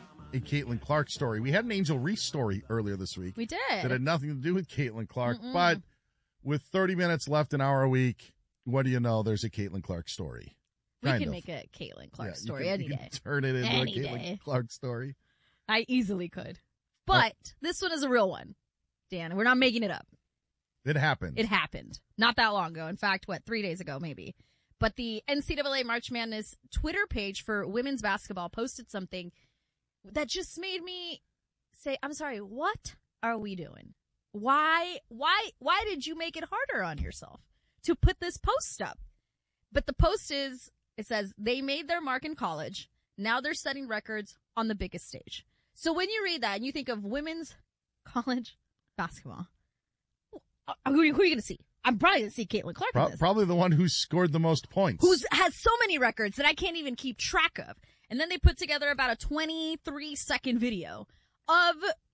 a Caitlin Clark story. We had an Angel Reese story earlier this week. We did. That had nothing to do with Caitlin Clark. Mm-mm. But with thirty minutes left, an hour a week, what do you know? There's a Caitlin Clark story. We Kind can of. make a Caitlin Clark Yeah, you story can- any you can day. turn it into Any a Caitlin day. Clark story. I easily could. But this one is a real one, Dan. We're not making it up. It happened. It happened not that long ago. In fact, what, three days ago maybe. But the N C double A March Madness Twitter page for women's basketball posted something that just made me say, I'm sorry, what are we doing? Why, why, why did you make it harder on yourself to put this post up? But the post is, it says, they made their mark in college. Now they're setting records on the biggest stage. So when you read that and you think of women's college basketball, who are you, who are you going to see? I'm probably going to see Caitlin Clark Pro- in this. Probably the one who scored the most points. Who's has so many records that I can't even keep track of. And then they put together about a twenty-three second video of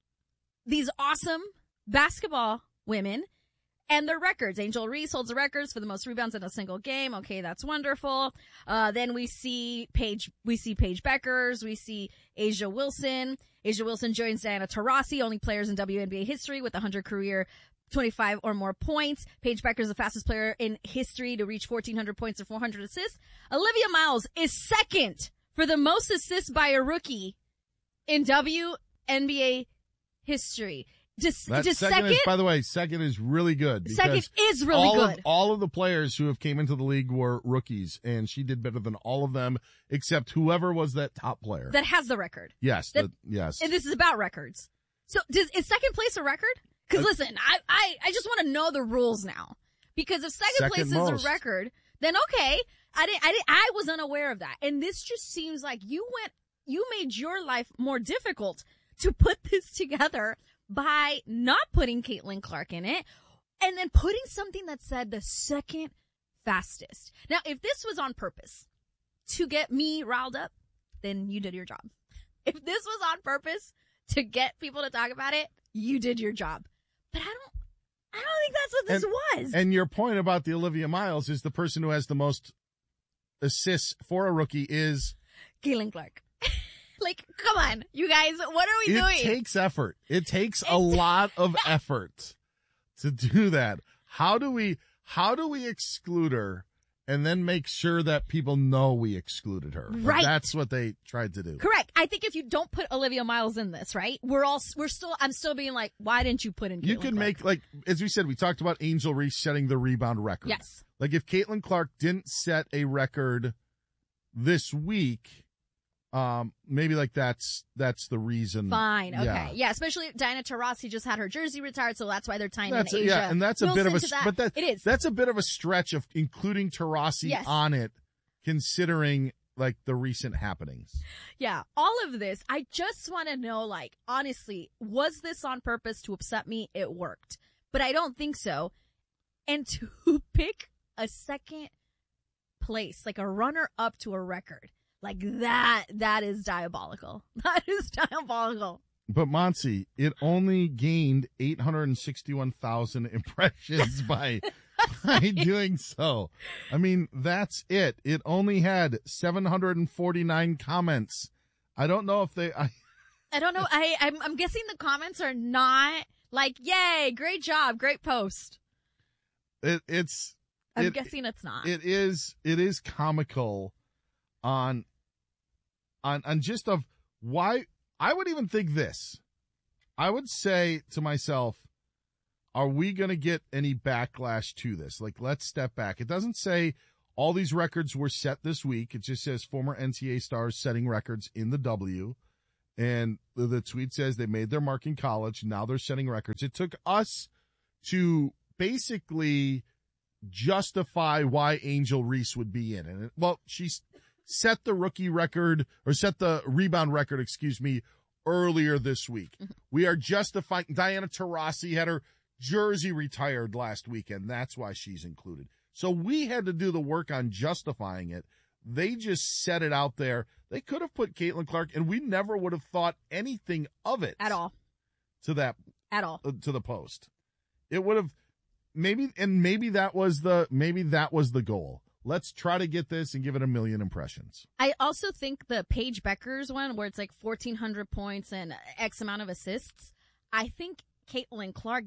these awesome basketball women and their records. Angel Reese holds the records for the most rebounds in a single game. Okay, that's wonderful. Uh, then we see Paige, we see Paige Beckers. We see Asia Wilson. Asia Wilson joins Diana Taurasi, only players in W N B A history with one hundred career twenty-five or more points. Paige Becker is the fastest player in history to reach fourteen hundred points and four hundred assists. Olivia Miles is second for the most assists by a rookie in W N B A history. Just, That just second, second, is, by the way, second is really good. Second because is really all good. Of, all of the players who have came into the league were rookies, and she did better than all of them, except whoever was that top player. that has the record. yes, that- the, yes. And this is about records. So does, is second place a record? Because Uh, listen, I, I, I just want to know the rules now. Because if second, Second place most. is a record, then okay. I didn't, I didn't, I was unaware of that. And this just seems like you went, you made your life more difficult to put this together by not putting Caitlin Clark in it and then putting something that said the second fastest. Now, if this was on purpose to get me riled up, then you did your job. If this was on purpose to get people to talk about it, you did your job. But I don't, I don't think that's what this and, was. And your point about the Olivia Miles is the person who has the most assists for a rookie is Caitlin Clark. Like, come on, you guys, what are we it doing? takes effort. It takes a lot of effort to do that. How do we, how do we exclude her and then make sure that people know we excluded her? Right. That's what they tried to do. Correct. I think if you don't put Olivia Miles in this, right, we're all, we're still, I'm still being like, why didn't you put in Caitlin You could Clark? make, like, as we said, we talked about Angel Reese setting the rebound record. Yes. Like, if Caitlin Clark didn't set a record this week, um, maybe like that's, that's the reason. Fine. Okay. Yeah. Yeah. Especially Diana Taurasi just had her jersey retired, so that's why they're tying That's in a, Asia. yeah, and that's a bit Wilson of a, to that. but that, it is. that's a bit of a stretch of including Taurasi Yes. on it, considering like the recent happenings. Yeah. All of this, I just want to know, like, honestly, was this on purpose to upset me? It worked, but I don't think so. And to pick a second place, like a runner up to a record, like that, that is diabolical. That is diabolical. But Monty, it only gained eight hundred sixty-one thousand impressions by, by doing so. I mean, that's it. It only had seven hundred forty-nine comments. I don't know if they, I, I don't know. I, I'm, I'm guessing the comments are not like, yay, great job, great post. it, it's, I'm it, guessing it's not. It is, it is comical on, on, on just of why, I would even think this. I would say to myself, are we going to get any backlash to this? Like, let's step back. It doesn't say all these records were set this week. It just says former N C A A stars setting records in the W. And the, the tweet says they made their mark in college. Now they're setting records. It took us to basically justify why Angel Reese would be in it. Well, she set the rookie record, or set the rebound record, excuse me, earlier this week. We are justifying. Diana Taurasi had her jersey retired last weekend. That's why she's included. So we had to do the work on justifying it. They just set it out there. They could have put Caitlin Clark, and we never would have thought anything of it at all. To that, at all, uh, to the post, it would have maybe, and maybe that was the maybe that was the goal. Let's try to get this and give it a million impressions. I also think the Paige Beckers one, where it's like fourteen hundred points and X amount of assists, I think Caitlin Clark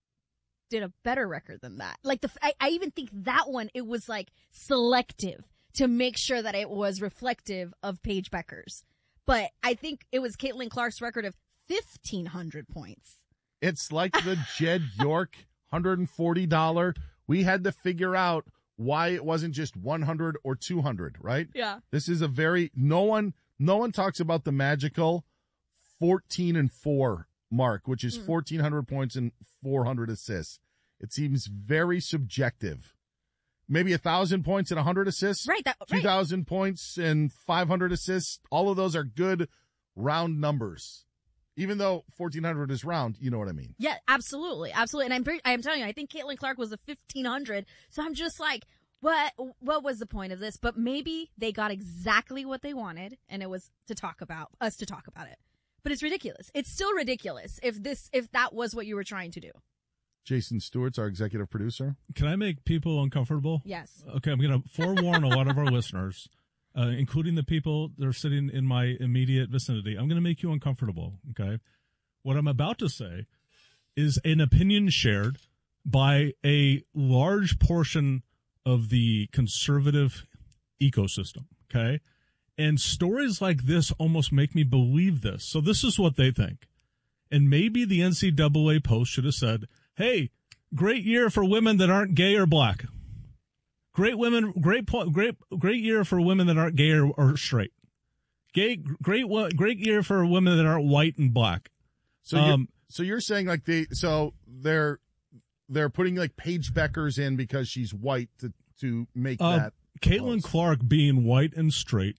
did a better record than that. Like the, I, I even think that one, it was like selective to make sure that it was reflective of Paige Beckers. But I think it was Caitlin Clark's record of fifteen hundred points. It's like the Jed York one hundred forty dollars. We had to figure out why it wasn't just one hundred or two hundred, right? Yeah. This is a very, no one, no one talks about the magical fourteen and four mark, which is mm. fourteen hundred points and four hundred assists. It seems very subjective. Maybe a thousand points and a hundred assists. Right. That, Two thousand right. points and five hundred assists. All of those are good round numbers. Even though fourteen hundred is round, you know what I mean? Yeah, absolutely. Absolutely. And I'm, I'm telling you, I think Caitlin Clark was a fifteen hundred. So I'm just like, what, what was the point of this? But maybe they got exactly what they wanted, and it was to talk about, us to talk about it. But it's ridiculous. It's still ridiculous if this, if that was what you were trying to do. Jason Stewart's our executive producer. Can I make people uncomfortable? Yes. Okay, I'm going to forewarn a lot of our listeners, uh, including the people that are sitting in my immediate vicinity. I'm going to make you uncomfortable, okay? What I'm about to say is an opinion shared by a large portion of the conservative ecosystem, okay? And stories like this almost make me believe this. So this is what they think. And maybe the N C double A post should have said, hey, great year for women that aren't gay or black. Great women, great point, great, great year for women that aren't gay or, or straight. Gay, great, great year for women that aren't white and black. So, um, you're, so you're saying like they, so they're, they're putting like Paige Beckers in because she's white to, to make uh, that. Caitlin Clark being white and straight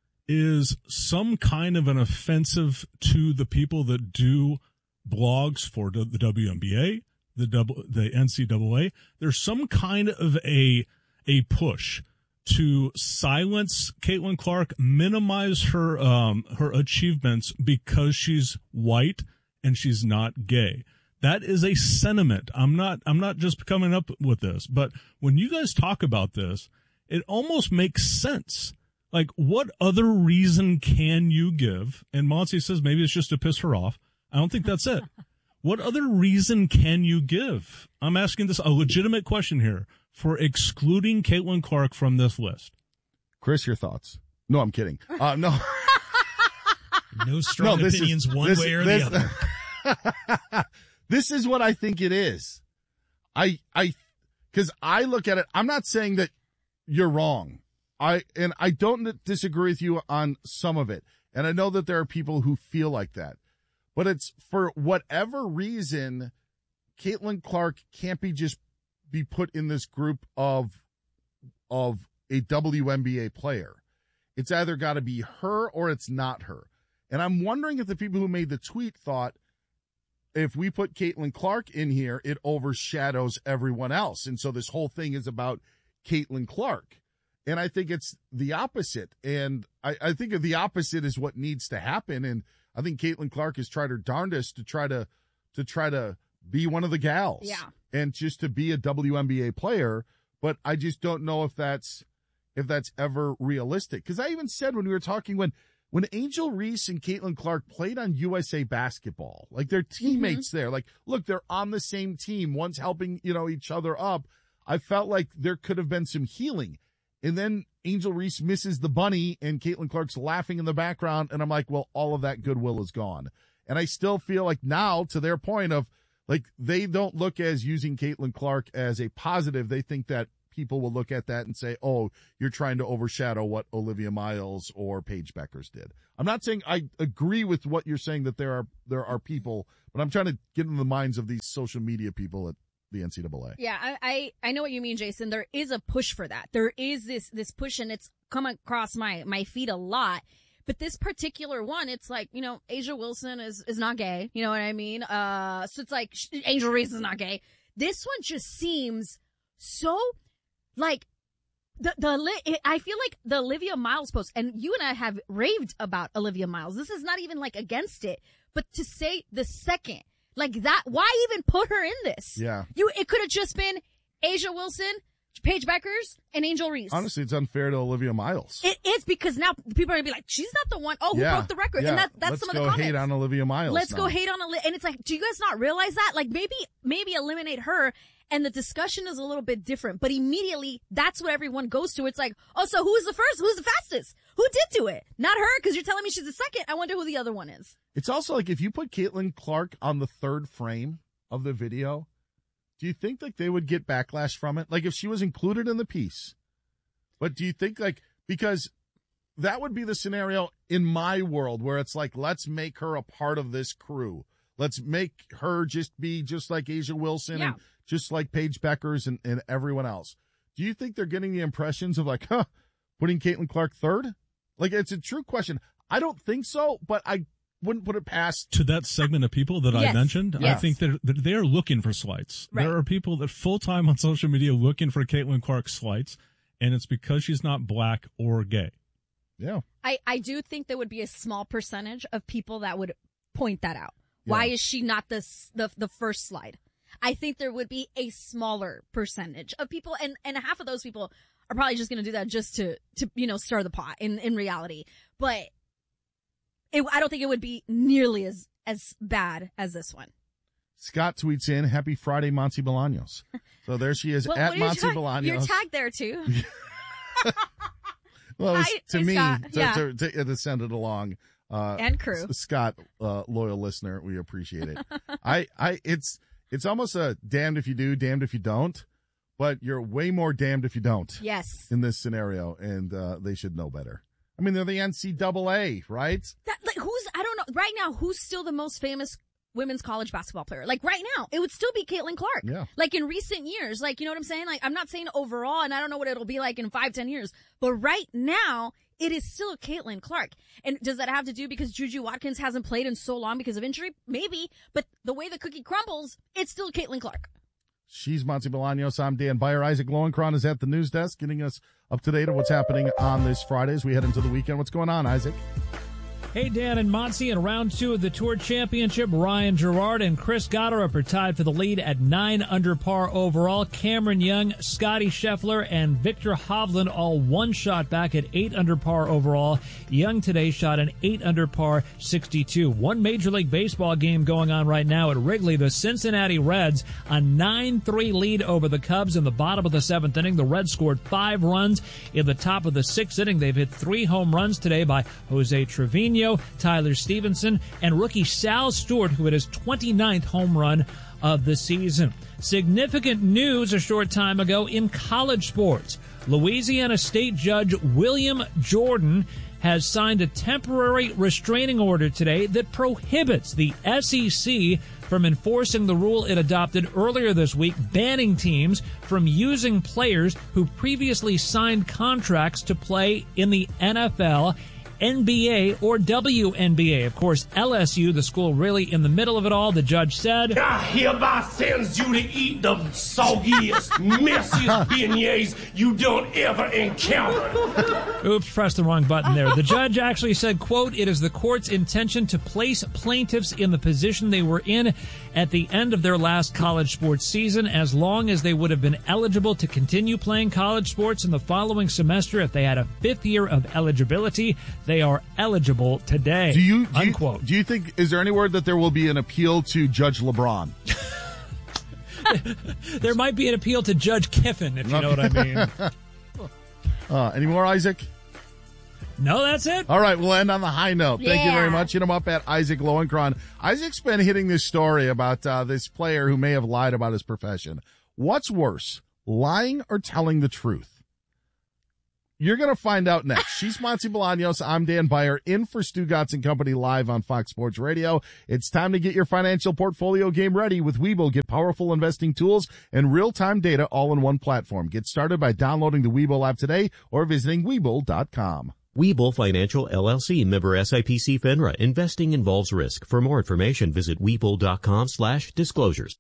is some kind of an offensive to the people that do blogs for the W N B A, the double, the N C double A. There's some kind of a, a push to silence Caitlin Clark, minimize her, um, her achievements because she's white and she's not gay. That is a sentiment. I'm not, I'm not just coming up with this, but when you guys talk about this, it almost makes sense. Like, what other reason can you give? And Monty says maybe it's just to piss her off. I don't think that's it. What other reason can you give? I'm asking this a legitimate question here for excluding Caitlin Clark from this list. Chris, your thoughts? No, I'm kidding. Uh, no. No strong no, opinions is, one this, way or this, the other. This is what I think it is. I, I, cause I look at it, I'm not saying that you're wrong. I, and I don't disagree with you on some of it. And I know that there are people who feel like that, but it's for whatever reason, Caitlin Clark can't be just be put in this group of, of a W N B A player. It's either got to be her or it's not her. And I'm wondering if the people who made the tweet thought, if we put Caitlin Clark in here, it overshadows everyone else. And so this whole thing is about Caitlin Clark. And I think it's the opposite. And I, I think the opposite is what needs to happen. And I think Caitlin Clark has tried her darndest to try to, to try to be one of the gals. Yeah. And just to be a W N B A player. But I just don't know if that's, if that's ever realistic. Cause I even said when we were talking, when, when Angel Reese and Caitlin Clark played on U S A Basketball, like they're teammates mm-hmm. there, like, look, they're on the same team. One's helping, you know, each other up. I felt like there could have been some healing. And then Angel Reese misses the bunny and Caitlin Clark's laughing in the background. And I'm like, well, all of that goodwill is gone. And I still feel like now, to their point of like they don't look as using Caitlin Clark as a positive. They think that people will look at that and say, oh, you're trying to overshadow what Olivia Miles or Paige Beckers did. I'm not saying I agree with what you're saying that there are there are people, but I'm trying to get in the minds of these social media people at the N C double A. Yeah, I, I, I know what you mean, Jason. There is a push for that. There is this this push, and it's come across my, my feed a lot. But this particular one, it's like, you know, A'ja Wilson is, is not gay. You know what I mean? Uh, so it's like Angel Reese is not gay. This one just seems so... Like, the, the, I feel like the Olivia Miles post, and you and I have raved about Olivia Miles. This is not even like against it, but to say the second, like that, why even put her in this? Yeah. You, it could have just been A'ja Wilson, Paige Beckers, and Angel Reese. Honestly, it's unfair to Olivia Miles. It is, because now people are going to be like, she's not the one, oh, who yeah. broke the record. Yeah. And that, that's Let's some of the go comments. hate on Olivia Miles. Let's now. go hate on Olivia. And it's like, do you guys not realize that? Like maybe, maybe eliminate her. And the discussion is a little bit different, but immediately that's what everyone goes to. It's like, oh, so who's the first? Who's the fastest? Who did do it? Not her, because you're telling me she's the second. I wonder who the other one is. It's also like if you put Caitlin Clark on the third frame of the video, do you think like they would get backlash from it? Like if she was included in the piece, but do you think like, because that would be the scenario in my world where it's like, let's make her a part of this crew. Let's make her just be just like A'ja Wilson yeah. and just like Paige Beckers and, and everyone else. Do you think they're getting the impressions of like, huh, putting Caitlin Clark third? Like, it's a true question. I don't think so, but I wouldn't put it past. To that segment of people that yes. I mentioned, yes. I think they're, they're looking for slights. Right. There are people that full-time on social media looking for Caitlin Clark slights, and it's because she's not black or gay. Yeah. I, I do think there would be a small percentage of people that would point that out. Why Yeah. is she not the, the the first slide? I think there would be a smaller percentage of people, and, and half of those people are probably just going to do that just to, to, you know, stir the pot in, in reality. But it, I don't think it would be nearly as, as bad as this one. Scott tweets in, happy Friday, Monty Bolaños. So there she is Well, at what are you Monty tag- Bolaños. You're tagged there too. Well, it was Hi- to hey, me, Scott. to, Yeah. to, to, to send it along. Uh, And crew. S- Scott, uh, loyal listener, we appreciate it. I, I, it's, it's almost a damned if you do, damned if you don't, but you're way more damned if you don't. Yes. In this scenario, and uh, they should know better. I mean, they're the N C double A, right? That, like, who's, I don't know, right now, who's still the most famous women's college basketball player? Like, right now, it would still be Caitlin Clark. Yeah. Like, in recent years, like, you know what I'm saying? Like, I'm not saying overall, and I don't know what it'll be like in five, ten years, but right now, it is still Caitlin Clark. And does that have to do because Juju Watkins hasn't played in so long because of injury? Maybe. But the way the cookie crumbles, it's still Caitlin Clark. She's Monty Bolaños. I'm Dan Beyer. Isaac Lowenkron is at the news desk getting us up to date on what's happening on this Friday as we head into the weekend. What's going on, Isaac? Hey, Dan and Monty, in round two of the Tour Championship, Ryan Gerard and Chris Gotterup are tied for the lead at nine under par overall. Cameron Young, Scotty Scheffler, and Victor Hovland all one shot back at eight under par overall. Young today shot an eight under par sixty-two. One Major League Baseball game going on right now at Wrigley. The Cincinnati Reds, a nine three lead over the Cubs in the bottom of the seventh inning. The Reds scored five runs in the top of the sixth inning. They've hit three home runs today by Jose Trevino, Tyler Stevenson, and rookie Sal Stewart, who hit his twenty-ninth home run of the season. Significant news a short time ago in college sports. Louisiana State Judge William Jordan has signed a temporary restraining order today that prohibits the S E C from enforcing the rule it adopted earlier this week, banning teams from using players who previously signed contracts to play in the N F L, N B A, or W N B A. Of course, L S U, the school really in the middle of it all, the judge said, I hereby sends you to eat the soggiest, messiest beignets you don't ever encounter. Oops, pressed the wrong button there. The judge actually said, quote, it is the court's intention to place plaintiffs in the position they were in at the end of their last college sports season, as long as they would have been eligible to continue playing college sports in the following semester if they had a fifth year of eligibility. They are eligible today. Do you, do unquote. you, do you think, is there any word that there will be an appeal to Judge LeBron? There might be an appeal to Judge Kiffin, if you know what I mean. uh, any more, Isaac? No, that's it. All right, we'll end on the high note. Thank Yeah. you very much. Hit him up at Isaac Lowenkron. Isaac's been hitting this story about uh, this player who may have lied about his profession. What's worse, lying or telling the truth? You're going to find out next. She's Monty Bolaños. I'm Dan Beyer, in for Stu Gatz and Company live on Fox Sports Radio. It's time to get your financial portfolio game ready with Webull. Get powerful investing tools and real-time data all in one platform. Get started by downloading the Webull app today or visiting Webull dot com. Webull Financial, L L C, member S I P C FINRA. Investing involves risk. For more information, visit Webull dot com slash disclosures.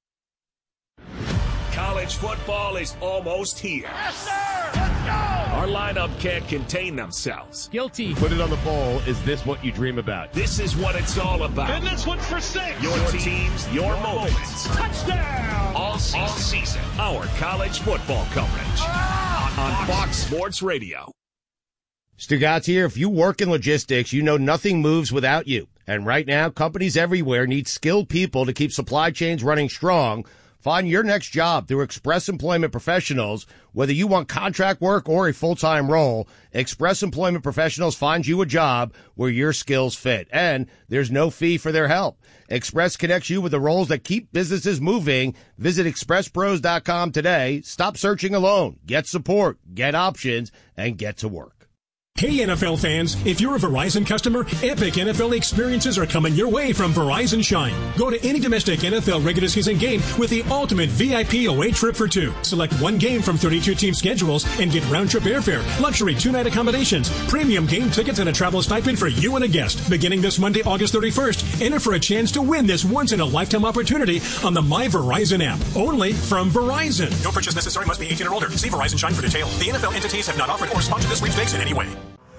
College football is almost here. Yes, sir! Let's go! Our lineup can't contain themselves. Guilty. Put it on the poll. Is this what you dream about? This is what it's all about. And this one's for six. Your teams, your moments. Touchdown! All season. All season. Our college football coverage ah, on Fox Sports Radio. Stu Gatz here. If you work in logistics, you know nothing moves without you. And right now, companies everywhere need skilled people to keep supply chains running strong. Find your next job through Express Employment Professionals. Whether you want contract work or a full-time role, Express Employment Professionals finds you a job where your skills fit. And there's no fee for their help. Express connects you with the roles that keep businesses moving. Visit express pros dot com today. Stop searching alone. Get support, get options, and get to work. Hey, N F L fans, if you're a Verizon customer, epic N F L experiences are coming your way from Verizon Shine. Go to any domestic N F L regular season game with the ultimate V I P away trip for two. Select one game from thirty-two team schedules and get round-trip airfare, luxury two-night accommodations, premium game tickets, and a travel stipend for you and a guest. Beginning this Monday, August thirty-first, enter for a chance to win this once-in-a-lifetime opportunity on the My Verizon app. Only from Verizon. No purchase necessary. Must be eighteen or older. See Verizon Shine for details. The N F L entities have not offered or sponsored this sweepstakes in any way.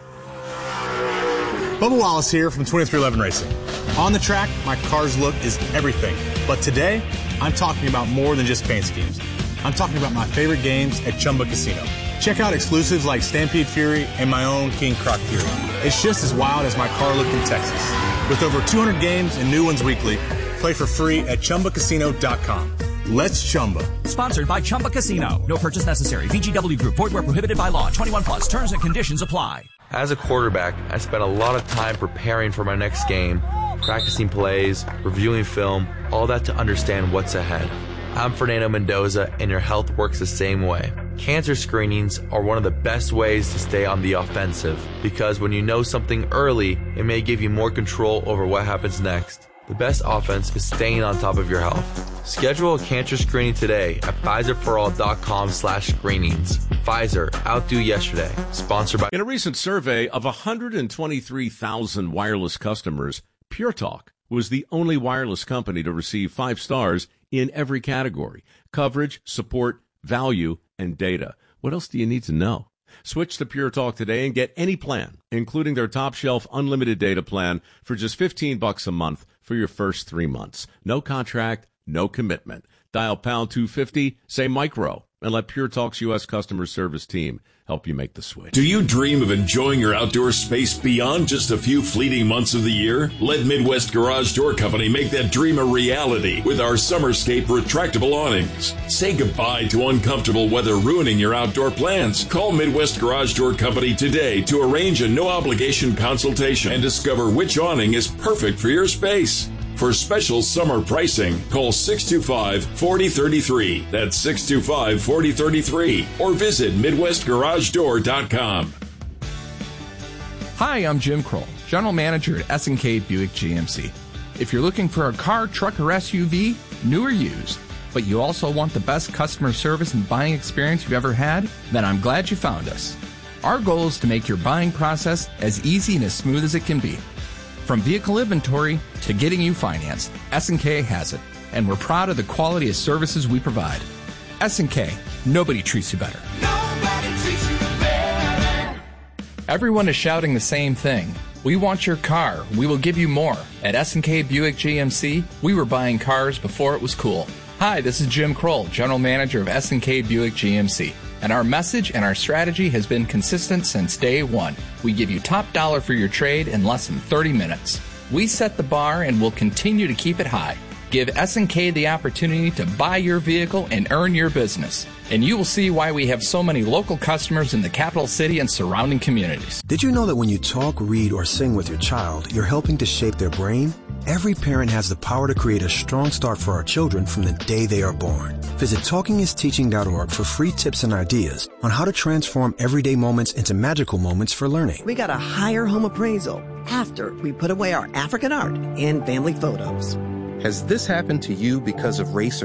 Bubba Wallace here from twenty-three eleven Racing. On the track, my car's look is everything. But today, I'm talking about more than just paint schemes. I'm talking about my favorite games at Chumba Casino. Check out exclusives like Stampede Fury and my own King Croc Fury. It's just as wild as my car look in Texas. With over two hundred games and new ones weekly, play for free at chumba casino dot com. Let's Chumba. Sponsored by Chumba Casino. No purchase necessary. V G W Group. Void where prohibited by law. twenty-one plus. Terms and conditions apply. As a quarterback, I spent a lot of time preparing for my next game, practicing plays, reviewing film, all that to understand what's ahead. I'm Fernando Mendoza, and your health works the same way. Cancer screenings are one of the best ways to stay on the offensive, because when you know something early, it may give you more control over what happens next. The best offense is staying on top of your health. Schedule a cancer screening today at Pfizer for all dot com slash screenings. Pfizer, outdo yesterday. Sponsored by... In a recent survey of one hundred twenty-three thousand wireless customers, Pure Talk was the only wireless company to receive five stars in every category: coverage, support, value, and data. What else do you need to know? Switch to Pure Talk today and get any plan, including their top shelf unlimited data plan, for just fifteen bucks a month for your first three months. No contract, no commitment. Dial pound two fifty, say micro, and let Pure Talk's U S customer service team help you make the switch. Do you dream of enjoying your outdoor space beyond just a few fleeting months of the year? Let Midwest Garage Door Company make that dream a reality with our Summerscape retractable awnings. Say goodbye to uncomfortable weather ruining your outdoor plans. Call Midwest Garage Door Company today to arrange a no-obligation consultation and discover which awning is perfect for your space. For special summer pricing, call six two five, four zero three three. That's six two five, four zero three three. Or visit midwest garage door dot com. Hi, I'm Jim Kroll, General Manager at S and K Buick G M C. If you're looking for a car, truck, or S U V, new or used, but you also want the best customer service and buying experience you've ever had, then I'm glad you found us. Our goal is to make your buying process as easy and as smooth as it can be. From vehicle inventory to getting you financed, S and K has it, and we're proud of the quality of services we provide. S and K, nobody treats you better. Nobody treats you better. Everyone is shouting the same thing. We want your car. We will give you more. At S and K Buick G M C, we were buying cars before it was cool. Hi, this is Jim Kroll, General Manager of S and K Buick G M C. And our message and our strategy has been consistent since day one. We give you top dollar for your trade in less than thirty minutes. We set the bar and will continue to keep it high. Give S and K the opportunity to buy your vehicle and earn your business. And you will see why we have so many local customers in the capital city and surrounding communities. Did you know that when you talk, read, or sing with your child, you're helping to shape their brain? Every parent has the power to create a strong start for our children from the day they are born. Visit talking is teaching dot org for free tips and ideas on how to transform everyday moments into magical moments for learning. We got a higher home appraisal after we put away our African art and family photos. Has this happened to you because of race or